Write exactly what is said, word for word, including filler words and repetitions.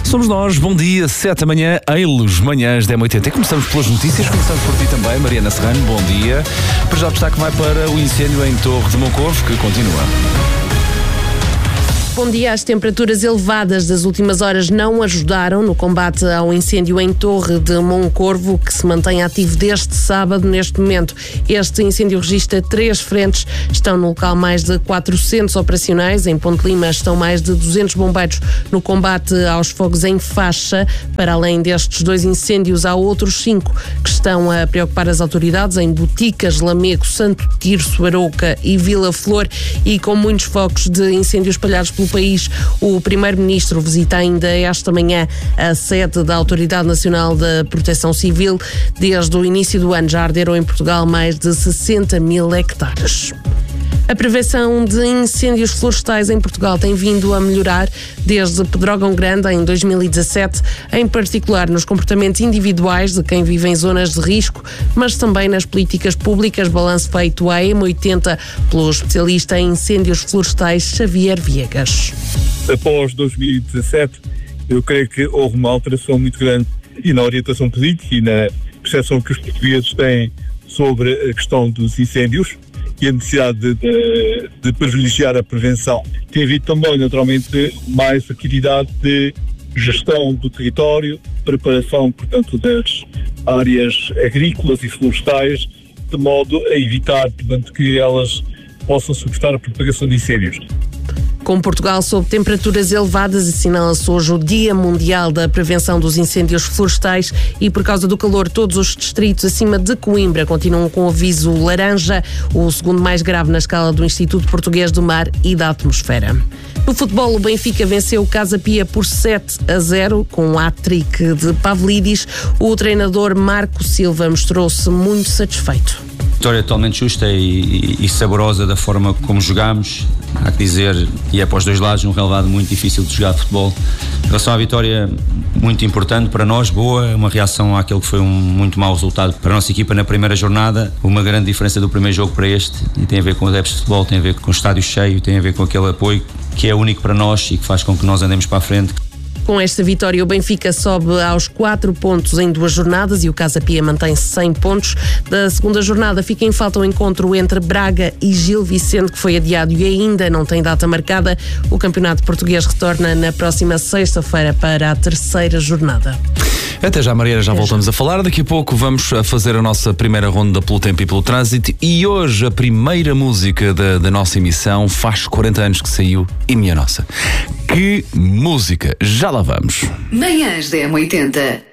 Somos nós, bom dia, sete da manhã, Eilos, manhãs da M oitenta. E começamos pelas notícias, começamos por ti também, Mariana Serrano, bom dia. Para já o destaque vai para o incêndio em Torre de Moncorvo, que continua. Bom dia. As temperaturas elevadas das últimas horas não ajudaram no combate ao incêndio em Torre de Moncorvo, que se mantém ativo desde sábado. Neste momento, este incêndio registra três frentes. Estão no local mais de quatrocentos operacionais. Em Ponte Lima estão mais de duzentos bombeiros no combate aos fogos em faixa. Para além destes dois incêndios, há outros cinco que estão a preocupar as autoridades em Boticas, Lamego, Santo Tirso, Arouca e Vila Flor, e com muitos focos de incêndio espalhados pelo país. O primeiro-ministro visita ainda esta manhã a sede da Autoridade Nacional da Proteção Civil. Desde o início do ano já arderam em Portugal mais de sessenta mil hectares. A prevenção de incêndios florestais em Portugal tem vindo a melhorar desde Pedrógão Grande em dois mil e dezassete, em particular nos comportamentos individuais de quem vive em zonas de risco, mas também nas políticas públicas. Balanço feito à M oitenta pelo especialista em incêndios florestais Xavier Viegas. Após dois mil e dezassete, eu creio que houve uma alteração muito grande e na orientação política e na percepção que os portugueses têm sobre a questão dos incêndios e a necessidade de, de, de privilegiar a prevenção. Tem havido também, naturalmente, mais atividade de gestão do território, preparação, portanto, das áreas agrícolas e florestais, de modo a evitar, portanto, que elas possam suportar a propagação de incêndios. Com Portugal sob temperaturas elevadas, assinala-se hoje o Dia Mundial da Prevenção dos Incêndios Florestais e, por causa do calor, todos os distritos acima de Coimbra continuam com aviso laranja, o segundo mais grave na escala do Instituto Português do Mar e da Atmosfera. No futebol, o Benfica venceu o Casa Pia por sete a zero, com um hat-trick de Pavlidis. O treinador Marco Silva mostrou-se muito satisfeito. Vitória totalmente justa e, e, e saborosa da forma como jogámos. Há que dizer, e é para os dois lados, um relevado muito difícil de jogar futebol. Em relação à vitória, muito importante para nós, boa, uma reação àquele que foi um muito mau resultado para a nossa equipa na primeira jornada. Uma grande diferença do primeiro jogo para este, e tem a ver com os adeptos de futebol, tem a ver com o estádio cheio, tem a ver com aquele apoio que é único para nós e que faz com que nós andemos para a frente. Com esta vitória, o Benfica sobe aos quatro pontos em duas jornadas e o Casa Pia mantém-se cem pontos. Da segunda jornada fica em falta o encontro entre Braga e Gil Vicente, que foi adiado e ainda não tem data marcada. O Campeonato Português retorna na próxima sexta-feira para a terceira jornada. Até já, Mariana, já voltamos a falar. Daqui a pouco vamos a fazer a nossa primeira ronda pelo tempo e pelo trânsito. E hoje a primeira música da, da nossa emissão faz quarenta anos que saiu e minha nossa. Que música! Já lá vamos. Manhãs da M oitenta.